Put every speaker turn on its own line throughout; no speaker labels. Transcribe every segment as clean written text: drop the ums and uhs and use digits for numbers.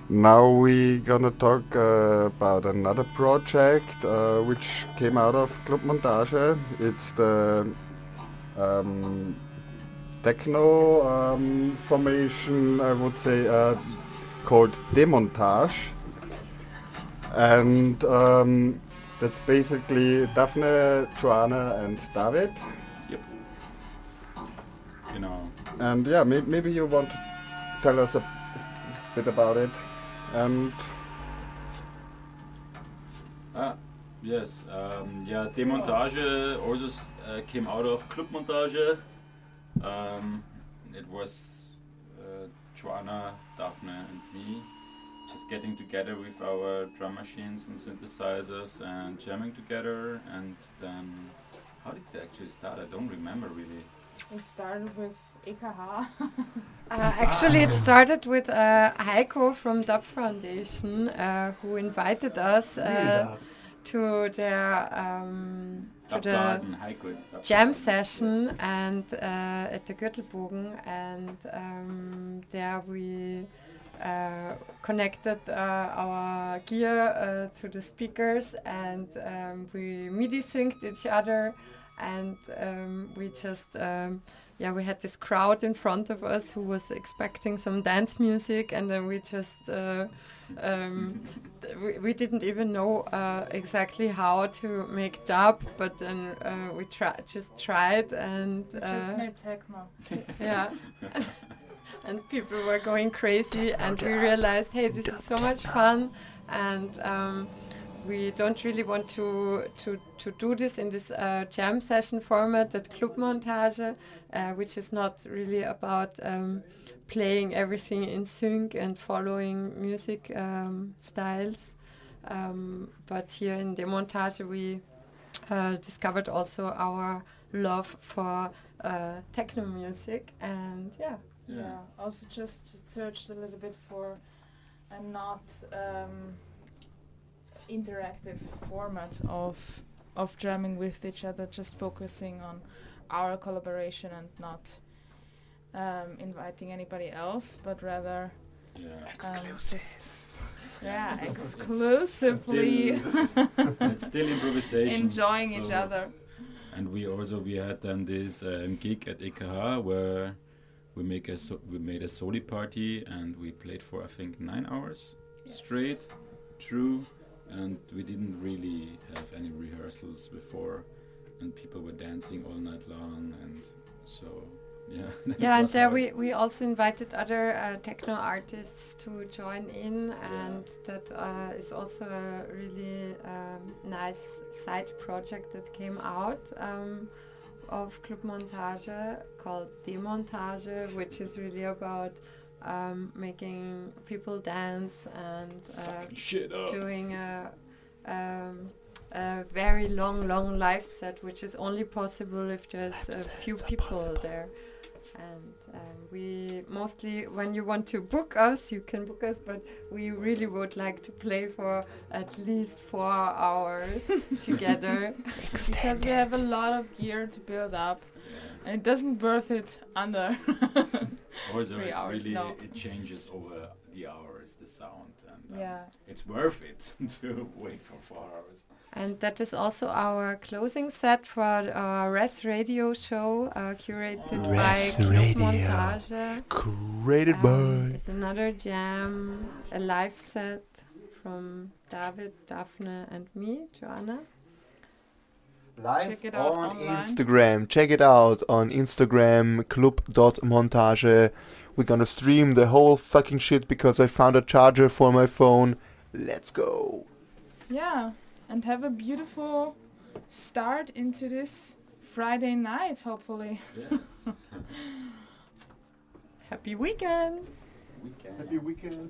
Now we gonna talk about another project which came out of Club Montage. It's the um, techno formation, I would say, called Demontage. And that's basically Daphne, Joanna and David.
Yep. Genau.
And yeah, maybe you want to tell us a bit about it. And
yes. Demontage also came out of Club Montage. It was Joanna, Daphne and me just getting together with our drum machines and synthesizers and jamming together, and then how did it actually start? I don't remember really.
It started with EKH.
Actually, it started with Heiko from Dub Foundation, who invited us to the jam session and at the Gürtelbogen, and there we connected our gear to the speakers, and we MIDI synced each other, and we just we had this crowd in front of us who was expecting some dance music, and then we just we didn't even know exactly how to make dub, but then we tried and
just made techno.
Yeah. And people were going crazy, and we realized, hey, this is so much fun, and we don't really want to do this in this jam session format at Club Montage, which is not really about playing everything in sync and following music styles. But here in Demontage we discovered also our love for techno music, and
yeah. Also just searched a little bit for a not interactive format of jamming with each other, just focusing on our collaboration and not inviting anybody else, but rather exclusively
it's still improvisation,
enjoying each other.
And we had done this gig at EKH where we made a soli party, and we played for I think 9 hours straight through, and we didn't really have any rehearsals before, and people were dancing all night long, and so
and there we also invited other techno artists to join in, and that is also a really nice side project that came out of Club Montage called Demontage, which is really about making people dance and doing a very long live set, which is only possible if there's a few people there. And we mostly, when you want to book us, you can book us, but we really would like to play for at least 4 hours together.
Because we have a lot of gear to build up, and it doesn't worth it under
also
3 hours.
It changes over the hours, the sound, and it's worth it to wait for 4 hours.
And that is also our closing set for our Res Radio show, curated by Club Montage.
Curated by.
It's another jam, a live set from David, Daphne and me, Joanna.
Live
Check it out
on
online.
Instagram. Check it out on Instagram, club.montage. We're gonna stream the whole fucking shit because I found a charger for my phone. Let's go.
Yeah, and have a beautiful start into this Friday night, hopefully.
Yes.
Happy weekend!
Happy weekend.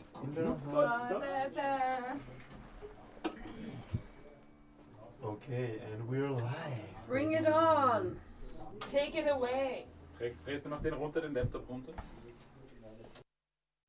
Okay, and we're live.
Bring it on!
Take it away.
Drehst du noch den Laptop runter?